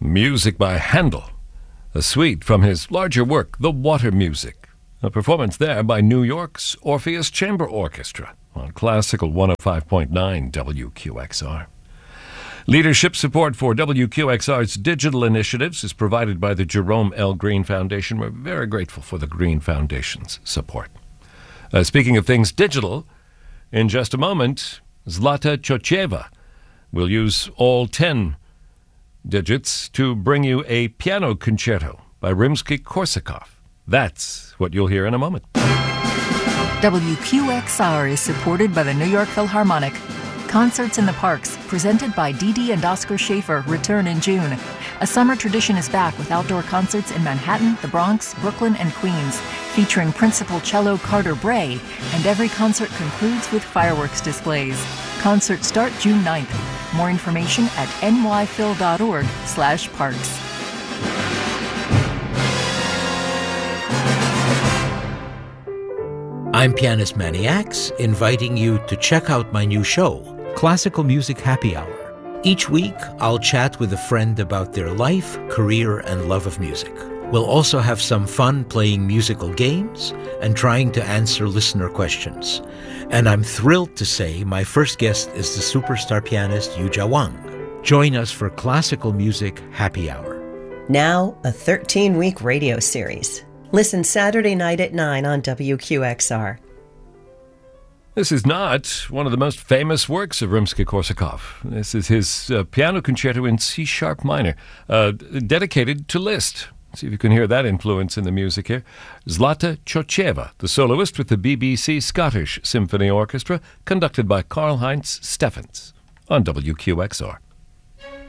Music by Handel, a suite from his larger work, The Water Music. A performance there by New York's Orpheus Chamber Orchestra on Classical 105.9 WQXR. Leadership support for WQXR's digital initiatives is provided by the Jerome L. Green Foundation. We're very grateful for the Green Foundation's support. Speaking of things digital, in just a moment, Zlata Chocheva will use all 10 digits to bring you a piano concerto by Rimsky-Korsakov. That's what you'll hear in a moment. WQXR is supported by the New York Philharmonic. Concerts in the Parks, presented by Dee Dee and Oscar Schaefer, return in June. A summer tradition is back with outdoor concerts in Manhattan, the Bronx, Brooklyn, and Queens, featuring principal cello Carter Bray, and every concert concludes with fireworks displays. Concerts start June 9th. More information at nyphil.org/parks. I'm pianist Manny Axe, inviting you to check out my new show, Classical Music Happy Hour. Each week, I'll chat with a friend about their life, career, and love of music. We'll also have some fun playing musical games and trying to answer listener questions. And I'm thrilled to say my first guest is the superstar pianist Yuja Wang. Join us for Classical Music Happy Hour. Now, a 13-week radio series. Listen Saturday night at 9 on WQXR. This is not one of the most famous works of Rimsky-Korsakov. This is his piano concerto in C-sharp minor, dedicated to Liszt. See if you can hear that influence in the music here. Zlata Chocheva, the soloist with the BBC Scottish Symphony Orchestra, conducted by Karl-Heinz Steffens on WQXR.